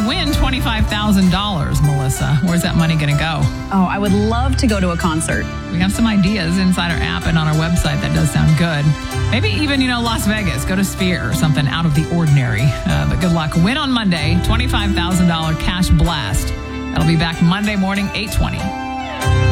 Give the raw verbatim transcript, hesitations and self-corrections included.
win twenty-five thousand dollars, Melissa. Where's that money going to go? Oh, I would love to go to a concert. We have some ideas inside our app and on our website. That does sound good. Maybe even, you know, Las Vegas. Go to Sphere or something out of the ordinary. Uh, but good luck. Win on Monday. twenty-five thousand dollars cash blast. That'll be back Monday morning, eight twenty.